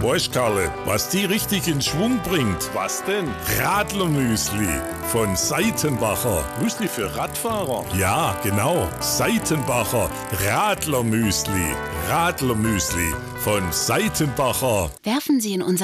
Weißt, Karle, was die richtig in Schwung bringt? Was denn? Radlermüsli von Seitenbacher. Müsli für Radfahrer? Ja, genau. Seitenbacher Radlermüsli. Radlermüsli von Seitenbacher. Werfen Sie in unser